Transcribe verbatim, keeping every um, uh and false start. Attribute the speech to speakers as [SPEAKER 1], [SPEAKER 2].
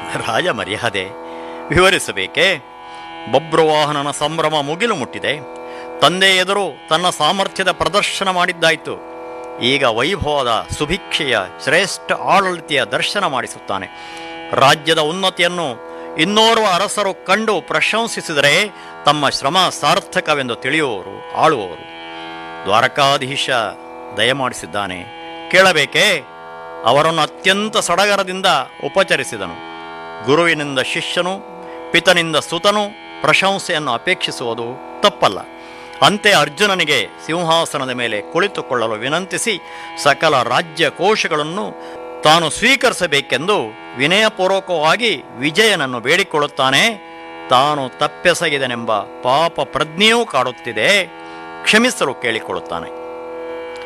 [SPEAKER 1] ರಾಜ ಮರ್ಯಾದೆ ವಿವರಿಸಬೇಕೇ? ಬಬ್ರುವಾಹನನ ಸಂಭ್ರಮ ಮುಗಿಲು ಮುಟ್ಟಿದೆ. ತಂದೆ ಎದುರು ತನ್ನ ಸಾಮರ್ಥ್ಯದ ಪ್ರದರ್ಶನ ಮಾಡಿದ್ದಾಯಿತು. ಈಗ ವೈಭವದ ಸುಭಿಕ್ಷೆಯ ಶ್ರೇಷ್ಠ ಆಡಳಿತೆಯ ದರ್ಶನ ಮಾಡಿಸುತ್ತಾನೆ. ರಾಜ್ಯದ ಉನ್ನತಿಯನ್ನು ಇನ್ನೋರ್ವ ಅರಸರು ಕಂಡು ಪ್ರಶಂಸಿಸಿದರೆ ತಮ್ಮ ಶ್ರಮ ಸಾರ್ಥಕವೆಂದು ತಿಳಿಯುವವರು, ಆಳುವವರು. ದ್ವಾರಕಾಧೀಶ ದಯಮಾಡಿಸಿದ್ದಾನೆ, ಕೇಳಬೇಕೇ? ಅವರನ್ನು ಅತ್ಯಂತ ಸಡಗರದಿಂದ ಉಪಚರಿಸಿದನು. ಗುರುವಿನಿಂದ ಶಿಷ್ಯನು, ಪಿತನಿಂದ ಸುತನು ಪ್ರಶಂಸೆಯನ್ನು ಅಪೇಕ್ಷಿಸುವುದು ತಪ್ಪಲ್ಲ. ಅಂತೆ ಅರ್ಜುನನಿಗೆ ಸಿಂಹಾಸನದ ಮೇಲೆ ಕುಳಿತುಕೊಳ್ಳಲು ವಿನಂತಿಸಿ ಸಕಲ ರಾಜ್ಯ ಕೋಶಗಳನ್ನು ತಾನು ಸ್ವೀಕರಿಸಬೇಕೆಂದು ವಿನಯಪೂರ್ವಕವಾಗಿ ವಿಜಯನನ್ನು ಬೇಡಿಕೊಳ್ಳುತ್ತಾನೆ. ತಾನು ತಪ್ಪೆಸಗಿದನೆಂಬ ಪಾಪ ಪ್ರಜ್ಞೆಯೂ ಕಾಡುತ್ತಿದೆ, ಕ್ಷಮಿಸಲು ಕೇಳಿಕೊಳ್ಳುತ್ತಾನೆ.